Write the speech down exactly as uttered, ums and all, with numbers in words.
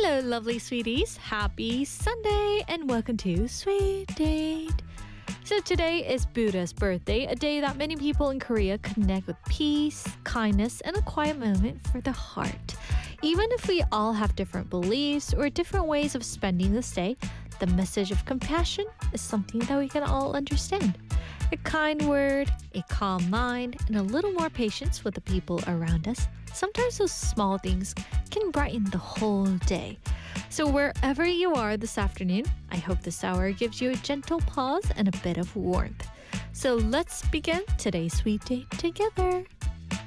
Hello, lovely sweeties. Happy Sunday and welcome to Sweet Date. So today is Buddha's birthday, a day that many people in Korea connect with peace, kindness, and a quiet moment for the heart. Even if we all have different beliefs or different ways of spending this day, the message of compassion is something that we can all understand. A kind word, a calm mind, and a little more patience with the people around us. Sometimes those small things can brighten the whole day. So wherever you are this afternoon, I hope this hour gives you a gentle pause and a bit of warmth. So let's begin today's sweet date together.